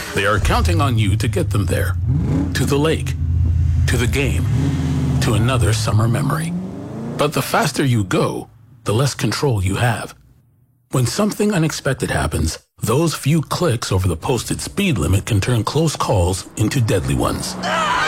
They are counting on you to get them there. To the lake, to the game, to another summer memory. But the faster you go, the less control you have. When something unexpected happens, those few clicks over the posted speed limit can turn close calls into deadly ones.